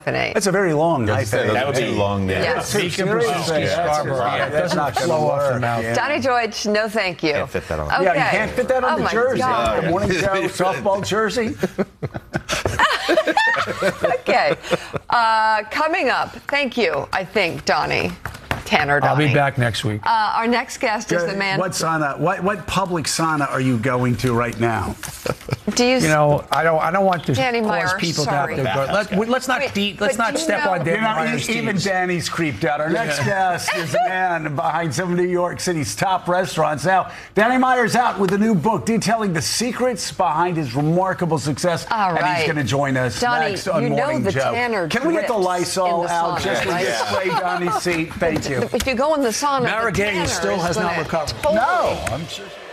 That's a very long hyphenate. That would be long name. Yes. Mika Brzezinski Scarborough. Yeah, it doesn't flow off the mouth. Yeah. Donnie Deutsch, no thank you. Can't fit that on. Okay. Yeah, you can't fit that on the jersey. God. The Morning Joe softball jersey. Okay. Coming up, thank you, I think, Donnie. Tanner, I'll Donnie. be back next week. Our next guest is the man. What sauna? What public sauna are you going to right now? Do you? I don't want to Danny cause Meyer, people sorry. to have to go. Let's not Wait, let's but not do you step know- on Danny Meyer's Even teams. Danny's creeped out. Our next guest is a man behind some of New York City's top restaurants. Now, Danny Meyer's out with a new book detailing the secrets behind his remarkable success. All right. And he's going to join us Donnie, next on you know Morning the Joe. Tanner Can we get the drips Lysol in the out sauna, just to right? spray Donnie's seat? Thank you. If you go in the sauna, the Marigay Tanner still is has not gonna recovered. totally- No, I'm sure.